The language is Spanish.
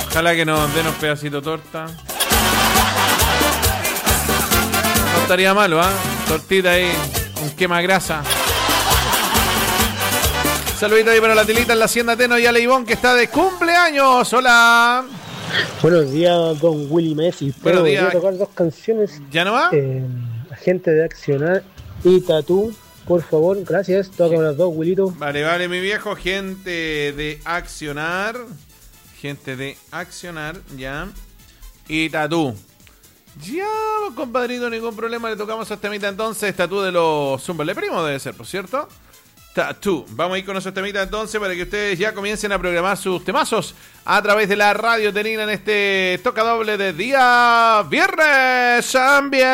Ojalá que nos den un pedacito de torta. No estaría malo, ¿ah? Tortita ahí, un quema grasa. Saludito ahí para la Tilita en la Hacienda Teno y a Leibón que está de cumpleaños. Hola. Buenos días, don Willy Messi. Buenos días. Voy a tocar dos canciones. ¿Ya no va? Agente de Accionar y Tatú, por favor, gracias. Tócame las dos, Willito. Vale, mi viejo. Gente de Accionar. Ya. Y Tatú. Ya, compadrito, ningún problema. Le tocamos a este temita entonces. Tatú de los Zumberle Primo debe ser, por cierto. Tatú. Vamos a ir con nuestros temitas entonces para que ustedes ya comiencen a programar sus temazos a través de la Radio Tenina en este toca doble de día viernes.